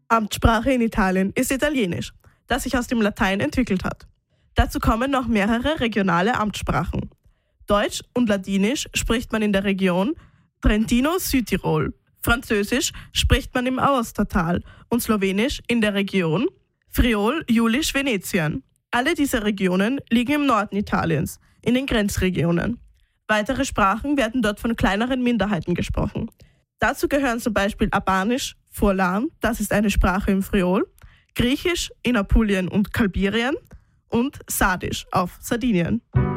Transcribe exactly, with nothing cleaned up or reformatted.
Amtssprache in Italien ist Italienisch, das sich aus dem Latein entwickelt hat. Dazu kommen noch mehrere regionale Amtssprachen. Deutsch und Ladinisch spricht man in der Region Trentino-Südtirol. Französisch spricht man im Aostatal und Slowenisch in der Region Friol-Julisch-Venetien. Alle diese Regionen liegen im Norden Italiens, in den Grenzregionen. Weitere Sprachen werden dort von kleineren Minderheiten gesprochen. Dazu gehören zum Beispiel Albanisch, Furlan, das ist eine Sprache im Friol, Griechisch in Apulien und Kalbirien und Sardisch auf Sardinien.